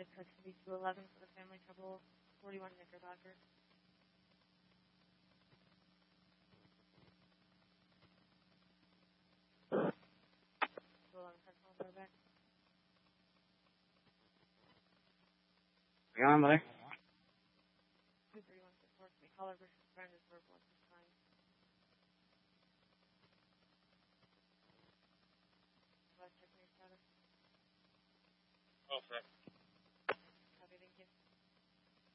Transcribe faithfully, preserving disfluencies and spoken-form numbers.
six, activity two eleven for the family trouble, forty-one Knickerbocker. two eleven, personal quarterback. Hang on, mother. two thirty-one support me. Caller versus friend is verbal at this time. Let's check your status. Oh, sir.